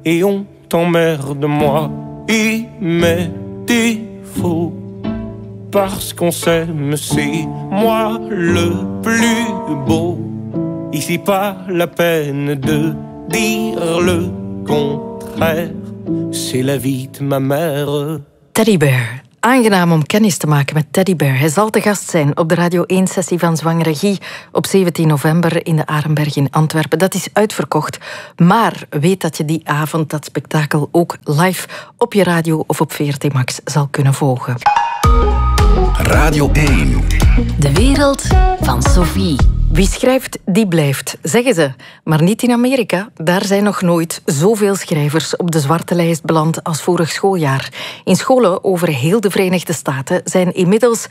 et on t'emmerde, moi et mes défauts. Parce qu'on s'aime, c'est moi le plus beau. Ici pas la peine de dire le contraire. C'est la vie de ma mère. Teddy Bear. Aangenaam om kennis te maken met Teddy Bear. Hij zal te gast zijn op de Radio 1-sessie van Zwangere Guy op 17 november in de Arenberg in Antwerpen. Dat is uitverkocht. Maar weet dat je die avond dat spektakel ook live op je radio of op VRT Max zal kunnen volgen. Radio 1. De wereld van Sophie. Wie schrijft, die blijft, zeggen ze. Maar niet in Amerika. Daar zijn nog nooit zoveel schrijvers op de zwarte lijst beland als vorig schooljaar. In scholen over heel de Verenigde Staten zijn inmiddels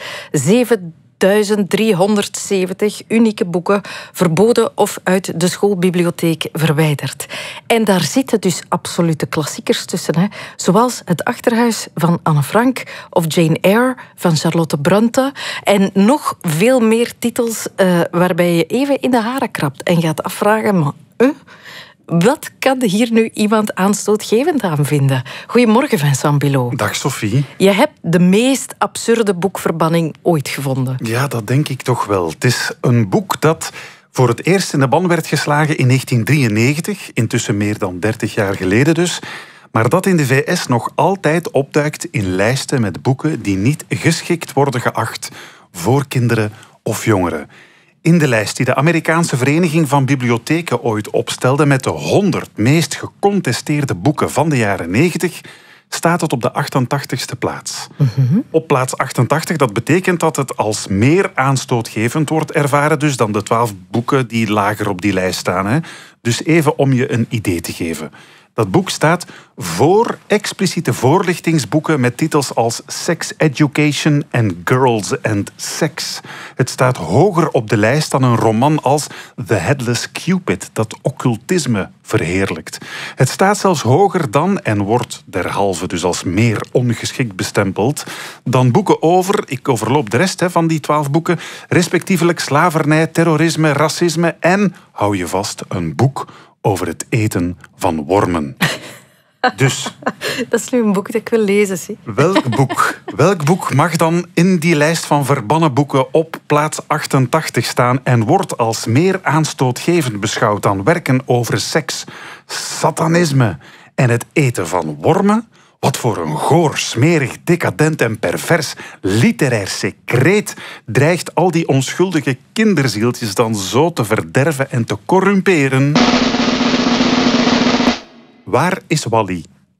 7370 unieke boeken verboden of uit de schoolbibliotheek verwijderd. En daar zitten dus absolute klassiekers tussen, hè? Zoals Het Achterhuis van Anne Frank of Jane Eyre van Charlotte Brontë. En nog veel meer titels waarbij je even in de haren krabt en gaat afvragen, maar wat kan hier nu iemand aanstootgevend aan vinden? Goedemorgen, Vincent Bilot. Dag, Sophie. Je hebt de meest absurde boekverbanning ooit gevonden. Ja, dat denk ik toch wel. Het is een boek dat voor het eerst in de ban werd geslagen in 1993, intussen meer dan 30 jaar geleden dus, maar dat in de VS nog altijd opduikt in lijsten met boeken die niet geschikt worden geacht voor kinderen of jongeren. In de lijst die de Amerikaanse Vereniging van Bibliotheken ooit opstelde met de 100 meest gecontesteerde boeken van de jaren 90, staat het op de 88ste plaats. Op plaats 88, dat betekent dat het als meer aanstootgevend wordt ervaren dus dan de 12 boeken die lager op die lijst staan. Hè. Dus even om je een idee te geven. Dat boek staat voor expliciete voorlichtingsboeken met titels als Sex Education en Girls and Sex. Het staat hoger op de lijst dan een roman als The Headless Cupid, dat occultisme verheerlijkt. Het staat zelfs hoger dan, en wordt derhalve dus als meer ongeschikt bestempeld, dan boeken over, ik overloop de rest van die 12 boeken, respectievelijk slavernij, terrorisme, racisme en, hou je vast, een boek over het eten van wormen. Dus, dat is nu een boek dat ik wil lezen, zie. Welk boek mag dan in die lijst van verbannen boeken op plaats 88 staan en wordt als meer aanstootgevend beschouwd dan werken over seks, satanisme en het eten van wormen? Wat voor een goor, smerig, decadent en pervers literair secreet dreigt al die onschuldige kinderzieltjes dan zo te verderven en te corrumperen? Waar is Wally?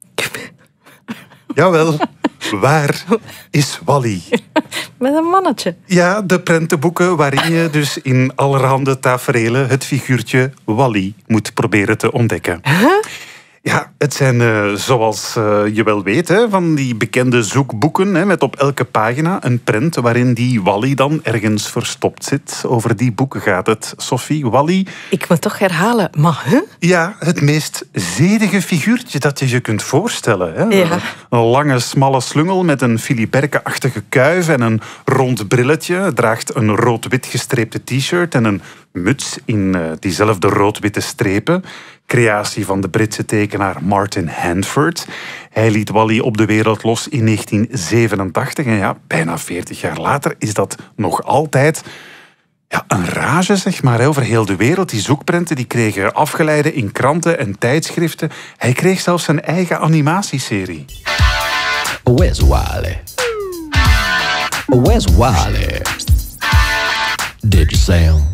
Jawel, waar is Wally? Met een mannetje. Ja, de prentenboeken waarin je dus in allerhande taferelen het figuurtje Wally moet proberen te ontdekken. Ja, het zijn, zoals je wel weet, van die bekende zoekboeken met op elke pagina een prent waarin die Wally dan ergens verstopt zit. Over die boeken gaat het. Sophie, Wally. Ik moet toch herhalen, maar Ja, het meest zedige figuurtje dat je je kunt voorstellen. Hè? Ja. Een lange, smalle slungel met een filiberke-achtige kuif en een rond brilletje. Draagt een rood-wit gestreepte t-shirt en een muts in diezelfde rood-witte strepen. Creatie van de Britse tekenaar Martin Handford. Hij liet Wally op de wereld los in 1987. En ja, bijna 40 jaar later is dat nog altijd een rage, zeg maar, over heel de wereld. Die zoekprenten die kregen afgeleiden in kranten en tijdschriften. Hij kreeg zelfs zijn eigen animatieserie. Where's Wally? Where's Wally? Did you say him?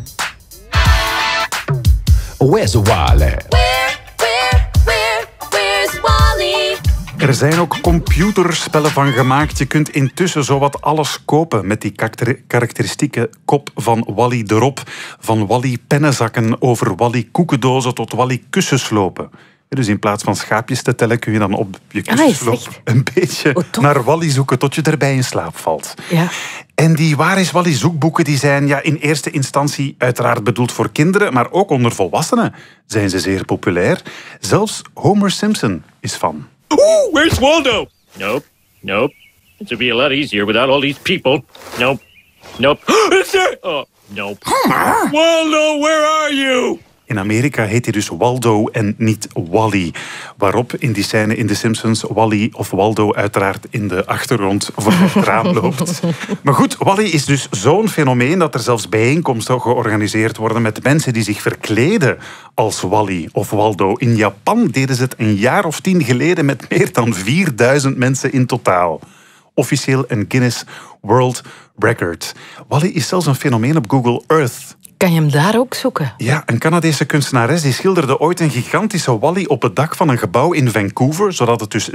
Where's Wally? Where's Wally? Er zijn ook computerspellen van gemaakt. Je kunt intussen zowat alles kopen met die karakteristieke kop van Wally erop. Van Wally pennenzakken over Wally koekendozen tot Wally kussenslopen. Dus in plaats van schaapjes te tellen kun je dan op je kussensloop een beetje naar Wally zoeken tot je erbij in slaap valt. Ja. En die Waar is Wally zoekboeken die zijn in eerste instantie uiteraard bedoeld voor kinderen, maar ook onder volwassenen zijn ze zeer populair. Zelfs Homer Simpson is fan. Ooh, where's Waldo? Nope. It would be a lot easier without all these people. Nope. Is there? Oh, nope. Homer? Waldo, where are you? In Amerika heet hij dus Waldo en niet Wally. Waarop in die scène in The Simpsons Wally of Waldo uiteraard in de achtergrond voor het raam loopt. Maar goed, Wally is dus zo'n fenomeen dat er zelfs bijeenkomsten georganiseerd worden met mensen die zich verkleden als Wally of Waldo. In Japan deden ze het een jaar of 10 geleden met meer dan 4000 mensen in totaal. Officieel een Guinness World Record. Wally is zelfs een fenomeen op Google Earth. Kan je hem daar ook zoeken? Ja, een Canadese kunstenares die schilderde ooit een gigantische Wally op het dak van een gebouw in Vancouver, zodat het dus